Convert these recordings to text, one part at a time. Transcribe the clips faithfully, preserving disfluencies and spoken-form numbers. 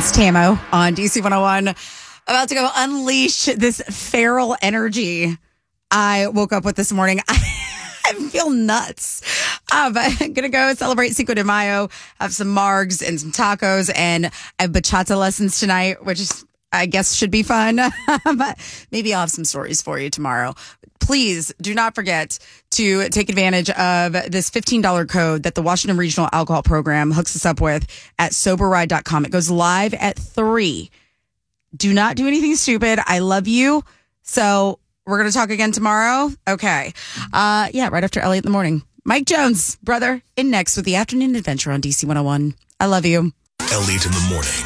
It's Tamo on D C one oh one. About to go unleash this feral energy I woke up with this morning. I feel nuts. Um, I'm going to go celebrate Cinco de Mayo, have some margs and some tacos, and I have bachata lessons tonight, which is, I guess should be fun. Maybe I'll have some stories for you tomorrow. Please do not forget to take advantage of this fifteen dollars code that the Washington Regional Alcohol Program hooks us up with at sober ride dot com. It goes live at three. Do not do anything stupid. I love you. So we're going to talk again tomorrow. Okay. Uh, yeah, right after Elliot in the morning. Mike Jones, brother, in next with the Afternoon Adventure on D C one oh one. I love you. Elliot in the morning.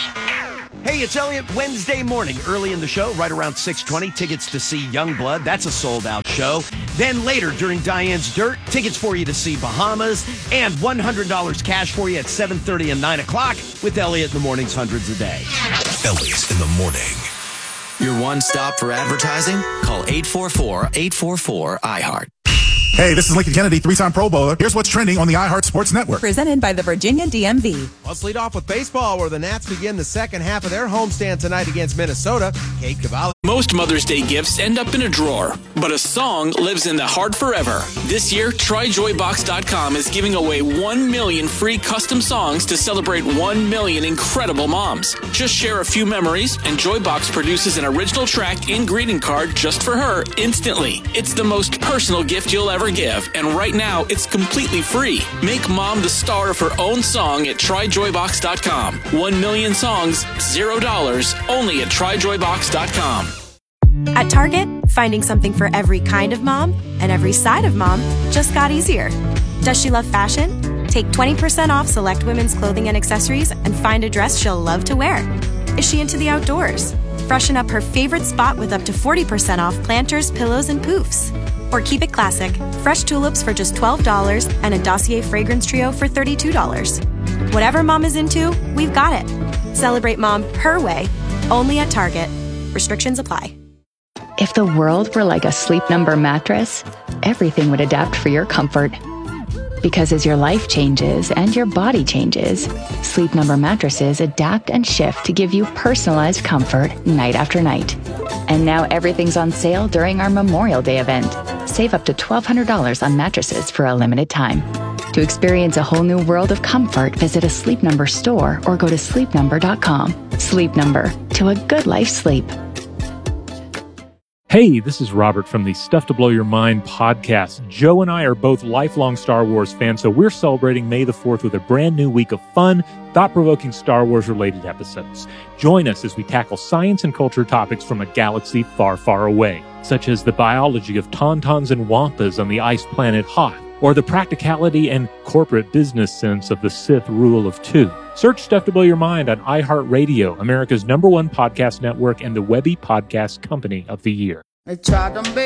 Hey, it's Elliot Wednesday morning. Early in the show, right around six twenty, tickets to see Youngblood. That's a sold-out show. Then later, during Diane's Dirt, tickets for you to see Bahamas, and one hundred dollars cash for you at seven thirty and nine o'clock with Elliot in the morning's Hundreds a Day. Elliot in the morning. Your one stop for advertising? Call eight four four, eight four four, I heart. Hey, this is Lincoln Kennedy, three-time Pro Bowler. Here's what's trending on the iHeart Sports Network. Presented by the Virginia D M V. Let's lead off with baseball, where the Nats begin the second half of their homestand tonight against Minnesota. Kate Cavalli. Most Mother's Day gifts end up in a drawer, but a song lives in the heart forever. This year, try joy box dot com is giving away one million free custom songs to celebrate one million incredible moms. Just share a few memories, and Joybox produces an original track and greeting card just for her instantly. It's the most personal gift you'll ever give, and right now it's completely free. Make mom the star of her own song at try joy box dot com. One million songs, zero dollars, only at try joy box dot com. At Target, finding something for every kind of mom and every side of mom just got easier. Does she love fashion? Take twenty percent off select women's clothing and accessories and find a dress she'll love to wear. Is she into the outdoors? Freshen up her favorite spot with up to forty percent off planters, pillows, and poofs. Or keep it classic, fresh tulips for just twelve dollars and a Dossier fragrance trio for thirty-two dollars. Whatever mom is into, we've got it. Celebrate mom her way, only at Target. Restrictions apply. If the world were like a Sleep Number mattress, everything would adapt for your comfort. Because as your life changes and your body changes, Sleep Number mattresses adapt and shift to give you personalized comfort night after night. And now everything's on sale during our Memorial Day event. Save up to twelve hundred dollars on mattresses for a limited time. To experience a whole new world of comfort, visit a Sleep Number store or go to sleep number dot com. Sleep Number, to a good life sleep. Hey, this is Robert from the Stuff to Blow Your Mind podcast. Joe and I are both lifelong Star Wars fans, so we're celebrating May the fourth with a brand new week of fun, thought-provoking Star Wars-related episodes. Join us as we tackle science and culture topics from a galaxy far, far away, such as the biology of tauntauns and wampas on the ice planet Hoth, or the practicality and corporate business sense of the Sith rule of two. Search Stuff to Blow Your Mind on iHeartRadio, America's number one podcast network and the Webby Podcast Company of the Year.